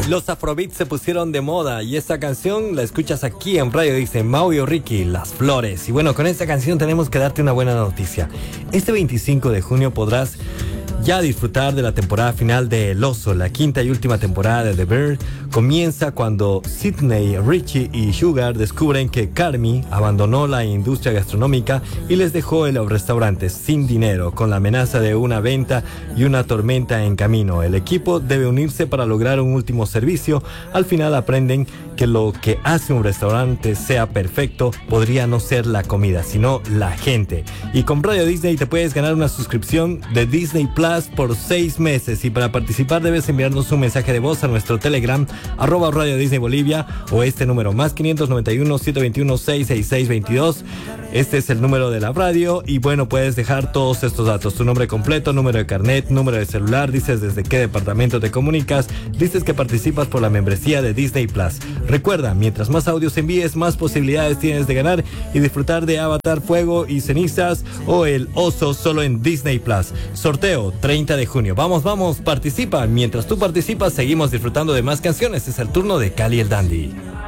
Los afrobeats se pusieron de moda y esta canción la escuchas aquí en Radio Disney. Mau y Ricky, Las Flores. Y bueno, con esta canción tenemos que darte una buena noticia. Este 25 de junio podrás ya disfrutar de la temporada final de El Oso. La quinta y última temporada de The Bear comienza cuando Sidney, Richie y Sugar descubren que Carmy abandonó la industria gastronómica y les dejó el restaurante sin dinero, con la amenaza de una venta y una tormenta en camino. El equipo debe unirse para lograr un último servicio. Al final aprenden que lo que hace un restaurante sea perfecto podría no ser la comida, sino la gente. Y con Radio Disney te puedes ganar una suscripción de Disney Plus por 6 meses. Y para participar debes enviarnos un mensaje de voz a nuestro Telegram @Radio Disney Bolivia o este número +591 721 66622. Este es el número de la radio y bueno, puedes dejar todos estos datos: tu nombre completo, número de carnet, número de celular, dices desde qué departamento te comunicas, dices que participas por la membresía de Disney Plus. Recuerda, mientras más audios envíes, más posibilidades tienes de ganar y disfrutar de Avatar, Fuego y Cenizas o El Oso solo en Disney Plus. Sorteo 30 de junio. Vamos, participa. Mientras tú participas, seguimos disfrutando de más canciones. Es el turno de Cali el Dandy.